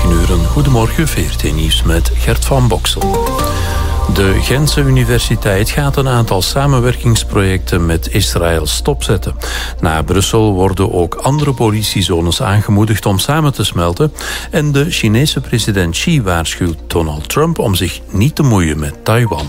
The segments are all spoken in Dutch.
9:00. Goedemorgen, VRT Nieuws met Gert van Boksel. De Gentse Universiteit gaat een aantal samenwerkingsprojecten met Israël stopzetten. Na Brussel worden ook andere politiezones aangemoedigd om samen te smelten. En de Chinese president Xi waarschuwt Donald Trump om zich niet te moeien met Taiwan.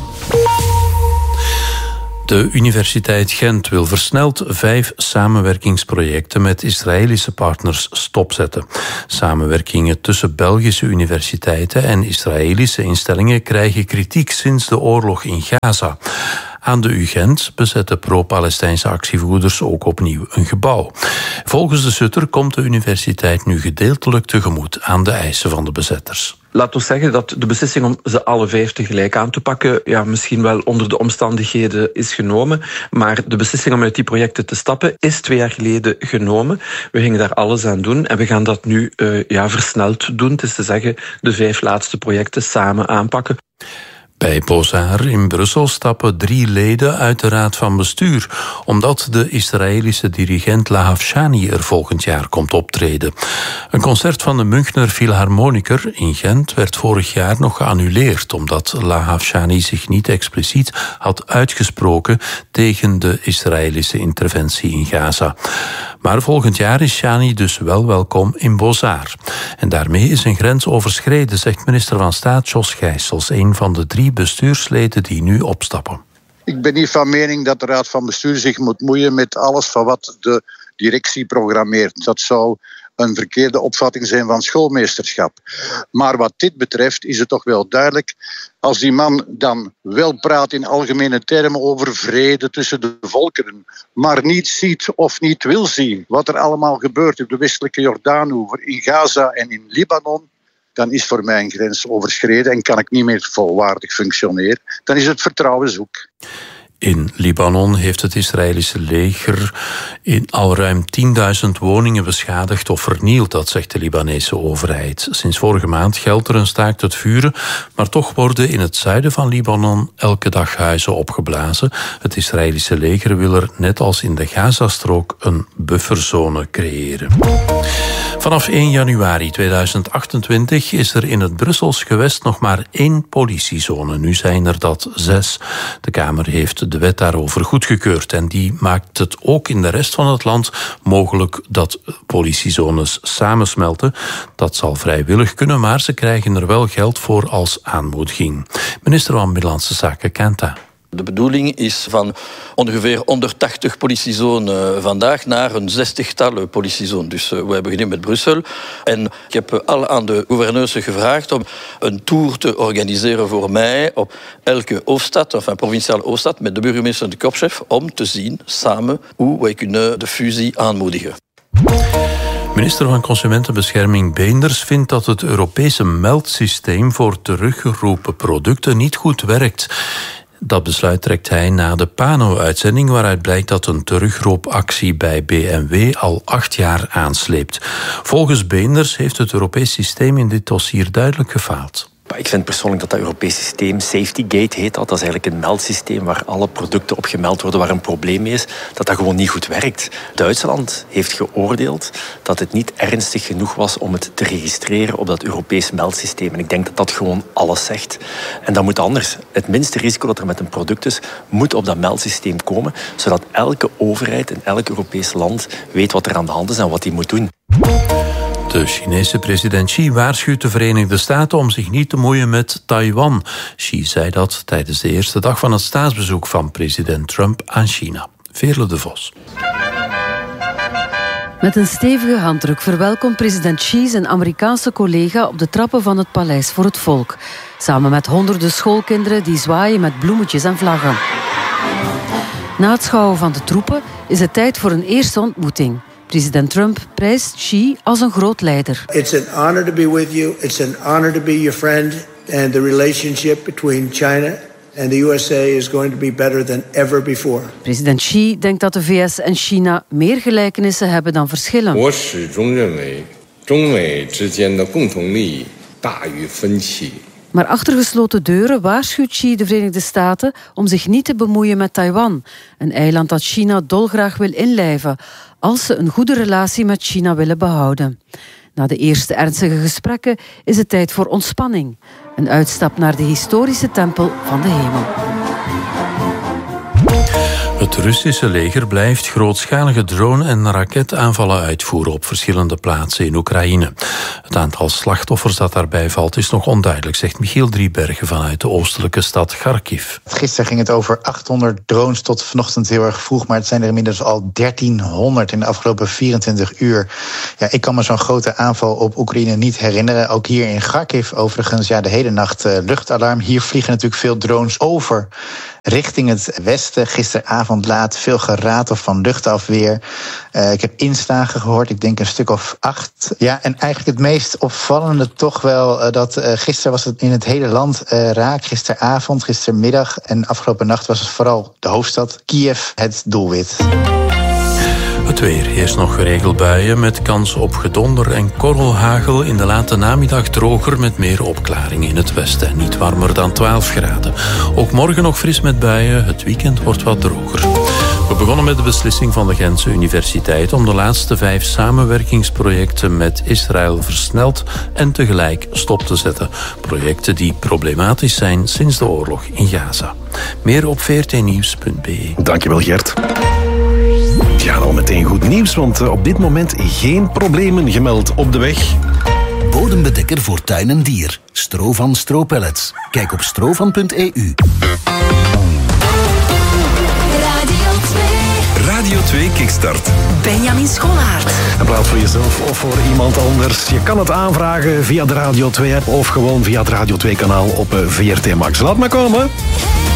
De Universiteit Gent wil versneld 5 samenwerkingsprojecten met Israëlische partners stopzetten. Samenwerkingen tussen Belgische universiteiten en Israëlische instellingen krijgen kritiek sinds de oorlog in Gaza. Aan de U Gent bezetten pro-Palestijnse actievoerders ook opnieuw een gebouw. Volgens de Sutter komt de universiteit nu gedeeltelijk tegemoet aan de eisen van de bezetters. Laat ons zeggen dat de beslissing om ze alle 5 tegelijk aan te pakken misschien wel onder de omstandigheden is genomen. Maar de beslissing om uit die projecten te stappen is 2 jaar geleden genomen. We gingen daar alles aan doen en we gaan dat nu versneld doen. Het is te zeggen de 5 laatste projecten samen aanpakken. Bij Bozar in Brussel stappen 3 leden uit de raad van bestuur, omdat de Israëlische dirigent Lahav Shani er volgend jaar komt optreden. Een concert van de Münchner Philharmoniker in Gent werd vorig jaar nog geannuleerd, omdat Lahav Shani zich niet expliciet had uitgesproken tegen de Israëlische interventie in Gaza. Maar volgend jaar is Shani dus wel welkom in Bozar. En daarmee is een grens overschreden, zegt minister van Staat Jos Gijsels, een van de 3 bestuursleden die nu opstappen. Ik ben niet van mening dat de Raad van Bestuur zich moet moeien met alles van wat de directie programmeert. Dat zou een verkeerde opvatting zijn van schoolmeesterschap. Maar wat dit betreft is het toch wel duidelijk, als die man dan wel praat in algemene termen over vrede tussen de volkeren, maar niet ziet of niet wil zien wat er allemaal gebeurt op de westelijke Jordaanoever, in Gaza en in Libanon, dan is voor mij een grens overschreden en kan ik niet meer volwaardig functioneren. Dan is het vertrouwen zoek. In Libanon heeft het Israëlische leger al ruim 10.000 woningen beschadigd of vernield, dat zegt de Libanese overheid. Sinds vorige maand geldt er een staakt het vuren, maar toch worden in het zuiden van Libanon elke dag huizen opgeblazen. Het Israëlische leger wil er, net als in de Gazastrook, een bufferzone creëren. Vanaf 1 januari 2028 is er in het Brussels gewest nog maar 1 politiezone. Nu zijn er dat 6. De Kamer heeft de wet daarover goedgekeurd en die maakt het ook in de rest van het land mogelijk dat politiezones samensmelten. Dat zal vrijwillig kunnen, maar ze krijgen er wel geld voor als aanmoediging. Minister van Binnenlandse Zaken Kenta. De bedoeling is van ongeveer 180 politiezones vandaag naar een 60-tal politiezones. Dus we hebben beginnen met Brussel. En ik heb al aan de gouverneurs gevraagd om een tour te organiseren voor mij op elke hoofdstad, provinciale hoofdstad, met de burgemeester en de korpschef, om te zien samen hoe wij kunnen de fusie aanmoedigen. Minister van Consumentenbescherming Beenders vindt dat het Europese meldsysteem voor teruggeroepen producten niet goed werkt. Dat besluit trekt hij na de Pano-uitzending, waaruit blijkt dat een terugroepactie bij BMW al 8 jaar aansleept. Volgens Beenders heeft het Europees systeem in dit dossier duidelijk gefaald. Ik vind persoonlijk dat Europees systeem, SafetyGate heet dat. Dat is eigenlijk een meldsysteem waar alle producten op gemeld worden waar een probleem mee is. Dat gewoon niet goed werkt. Duitsland heeft geoordeeld dat het niet ernstig genoeg was om het te registreren op dat Europees meldsysteem. En ik denk dat dat gewoon alles zegt. En dat moet anders. Het minste risico dat er met een product is, moet op dat meldsysteem komen, zodat elke overheid in elk Europees land weet wat er aan de hand is en wat hij moet doen. De Chinese president Xi waarschuwt de Verenigde Staten om zich niet te moeien met Taiwan. Xi zei dat tijdens de eerste dag van het staatsbezoek van president Trump aan China. Veerle de Vos. Met een stevige handdruk verwelkomt president Xi zijn Amerikaanse collega op de trappen van het Paleis voor het Volk. Samen met honderden schoolkinderen die zwaaien met bloemetjes en vlaggen. Na het schouwen van de troepen is het tijd voor een eerste ontmoeting. President Trump prijst Xi als een groot leider. It's an honor to be with you. It's an honor to be your friend. And the relationship between China and the USA is going to be better than ever before. President Xi denkt dat de VS en China meer gelijkenissen hebben dan verschillen. 我始终认为中美之间的共同利益大于分歧。 Maar achter gesloten deuren waarschuwt Xi de Verenigde Staten om zich niet te bemoeien met Taiwan, een eiland dat China dolgraag wil inlijven, als ze een goede relatie met China willen behouden. Na de eerste ernstige gesprekken is het tijd voor ontspanning. Een uitstap naar de historische tempel van de hemel. Het Russische leger blijft grootschalige drone- en raketaanvallen uitvoeren op verschillende plaatsen in Oekraïne. Het aantal slachtoffers dat daarbij valt is nog onduidelijk, zegt Michiel Driebergen vanuit de oostelijke stad Kharkiv. Gisteren ging het over 800 drones tot vanochtend heel erg vroeg, maar het zijn er inmiddels al 1300 in de afgelopen 24 uur. Ja, ik kan me zo'n grote aanval op Oekraïne niet herinneren. Ook hier in Kharkiv overigens, de hele nacht luchtalarm. Hier vliegen natuurlijk veel drones over richting het westen. Gisteravond laat veel geratel van luchtafweer. Ik heb inslagen gehoord, ik denk een stuk of 8. Ja, en eigenlijk het meest opvallende toch wel dat gisteren was het in het hele land raak. Gisteravond, gistermiddag en afgelopen nacht was het vooral de hoofdstad Kiev het doelwit. Het weer. Eerst nog geregeld buien met kans op gedonder en korrelhagel. In de late namiddag droger met meer opklaringen in het westen. En niet warmer dan 12 graden. Ook morgen nog fris met buien. Het weekend wordt wat droger. We begonnen met de beslissing van de Gentse Universiteit om de laatste 5 samenwerkingsprojecten met Israël versneld en tegelijk stop te zetten. Projecten die problematisch zijn sinds de oorlog in Gaza. Meer op vrtnieuws.be. Dankjewel, Gert. Ja, al meteen goed nieuws, want op dit moment geen problemen gemeld op de weg. Bodembedekker voor tuin en dier. Strovan Stropellets. Kijk op strovan.eu. Radio 2 Kickstart. Benjamin Scholaert. En plaats voor jezelf of voor iemand anders. Je kan het aanvragen via de Radio 2 app of gewoon via het Radio 2 kanaal op VRT Max. Laat maar komen.